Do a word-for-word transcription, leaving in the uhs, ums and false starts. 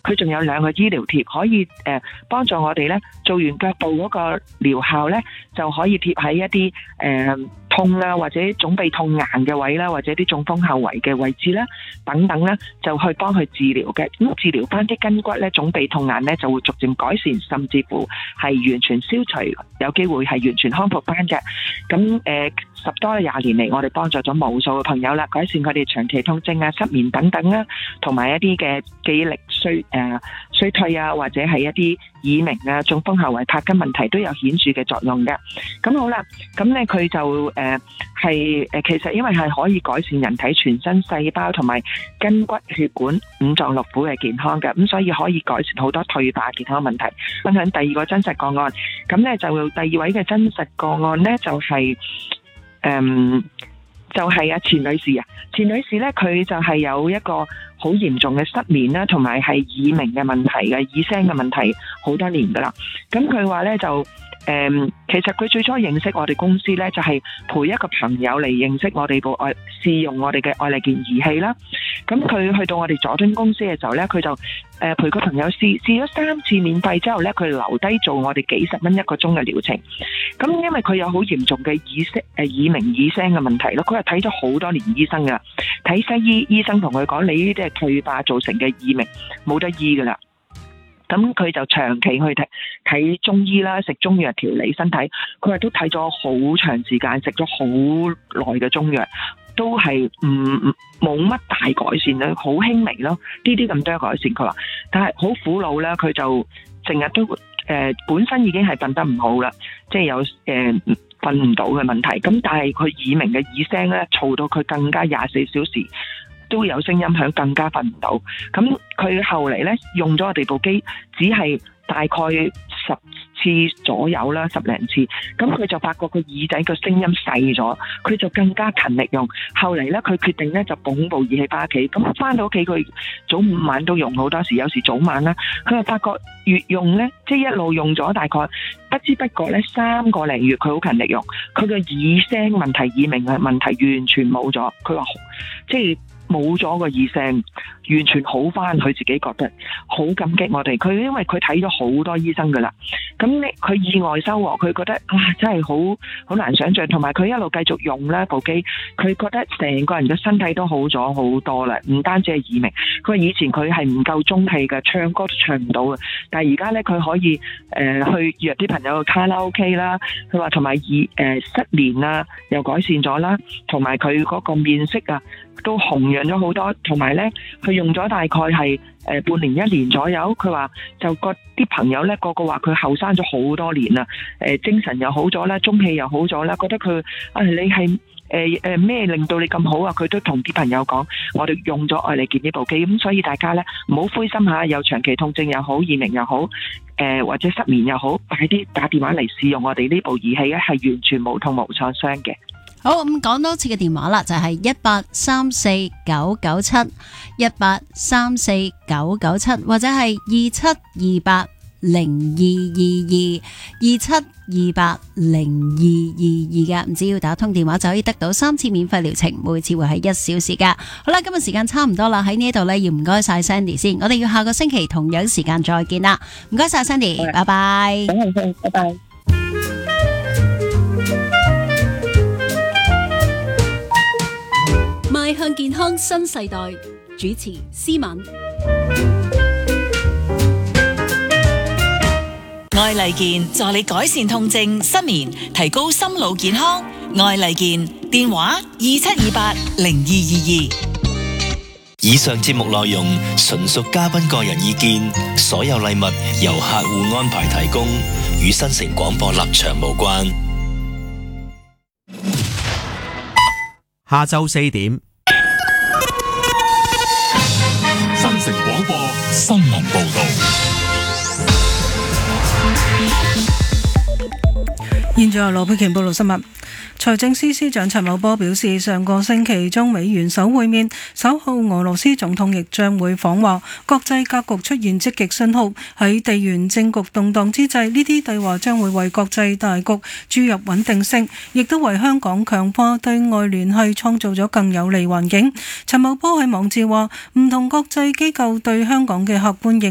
佢仲有兩個醫療貼可以誒幫助我哋咧做完腳部嗰個療效咧，就可以貼喺一啲誒、呃、痛啊或者總臂痛硬嘅位啦，或者啲中風後圍嘅位置啦等等啦，就去幫佢治療嘅。咁治療翻啲筋骨咧，總臂痛硬咧就會逐漸改善，甚至乎係完全消除，有機會係完全康復翻嘅。咁誒、呃、十多廿年嚟，我哋幫助咗無數嘅朋友啦，改善佢哋長期痛症啊、失眠等等啦，同埋一啲嘅記憶力衰誒、呃、衰退啊，或者係一啲耳鳴啊、中風後圍帕金問題都有顯著嘅作用嘅。咁好啦，咁咧佢就誒係誒其實因為係可以改善人體全身細胞同埋筋骨血管五臟六腑嘅健康嘅，咁所以可以改善好多退化健康問題。分享第二個真實個案，咁咧就第二位嘅真實個案咧就係、是、誒。嗯就係啊，錢女士啊，錢女士咧，佢就係有一個好嚴重嘅失眠啦，同埋係耳鳴嘅問題嘅耳聲嘅問題，好多年噶啦。咁佢話咧就誒、嗯，其實佢最初認識我哋公司咧，就係、是、陪一個朋友嚟認識我哋部愛試用我哋嘅愛麗健儀器啦。咁佢去到我哋佐敦公司嘅時候咧，佢就誒、呃、陪個朋友試試咗三次免費之後咧，佢留低做我哋幾十蚊一個鐘嘅療程。咁因為佢有好嚴重嘅耳聲誒耳鳴耳聲嘅問題咯，佢係睇咗好多年醫生噶，睇西醫醫生同佢講，你呢啲係退化造成嘅耳鳴，冇得醫噶啦。咁佢就長期去睇睇中醫啦，食中藥調理身體。佢話都睇咗好長時間，食咗好耐嘅中藥，都係唔冇乜大改善啦，好輕微咯，呢啲咁多改善。佢話，但係好苦惱啦，佢就成日都誒、呃、本身已經係瞓得唔好啦，即係有誒瞓唔到嘅問題。咁但係佢耳鳴嘅耳聲咧，嘈到佢更加廿四小時都有聲音響，更加瞓唔到。咁佢後嚟咧用咗我哋部機，只係大概十次左右啦，十零次。咁佢就發覺佢耳仔個聲音細咗，佢就更加勤力用。後嚟咧，佢決定咧就捧部儀器翻屋企。咁翻到屋企，佢早午晚都用，好多時有時早晚啦。佢就發覺越用咧，即係一路用咗大概不知不覺咧三個零月，佢好勤力用，佢嘅耳聲問題、耳鳴嘅問題完全冇咗。佢話即係。冇咗個耳聲，完全好翻，佢自己覺得好感激我哋。佢因為佢睇咗好多醫生噶啦，咁咧佢意外收穫，佢覺得哇真係好好難想象。同埋佢一路繼續用咧部機，佢覺得成個人嘅身體都好咗好多啦，唔單止係耳鳴。佢話以前佢係唔夠中氣嘅，唱歌都唱唔到嘅，但係而家咧佢可以誒、呃、去約啲朋友去卡拉 OK 啦。佢話同埋耳誒失眠啊又改善咗啦，同埋佢嗰個面色啊都紅潤咗好多，同埋咧佢用咗大概係誒半年一年左右。佢話就個啲朋友咧個個話佢後生咗好多年啦，誒精神又好咗啦，中氣又好咗啦，覺得佢啊你係誒誒咩令到你咁好啊？佢都同啲朋友講，我哋用咗愛麗健呢部機。咁所以大家咧唔好灰心下，有長期痛症又好，耳鳴又好，誒或者失眠又好，快啲打電話嚟試用我哋呢部儀器咧，係完全無痛無創傷嘅。 好，咁講多次嘅電話啦，就係一八三四九九七一八三四九九七，或者係二七二八零二二二二七二八零二二二嘅，唔只要打通電話就可以得到三次免費療程，每次會係一小時噶。好啦，今日時間差唔多啦，喺呢度呢，要唔該晒 Sandy 先，我哋要下個星期同樣時間再見啦，唔該晒 Sandy， 拜拜， 拜拜。 邁向健康新世代，主持思敏。 愛麗健助你改善痛症、失眠，提高心腦健康。愛麗健電話二七二八零二二二。 以上節目內容純屬嘉賓個人意見，所有禮物由客戶安排提供，與新城廣播立場無關。 下晝四點， 新城廣播新聞報道。 現在由羅佩瓊報道新聞。財政司司長陳茂波表示，上個星期中美元首會面，稍後俄羅斯總統亦將會訪華，國際格局出現積極信號。喺地緣政局動盪之際，呢啲對話將會為國際大局注入穩定性，亦都為香港強化對外聯繫創造咗更有利環境。陳茂波喺網誌話，唔同國際機構對香港嘅客觀認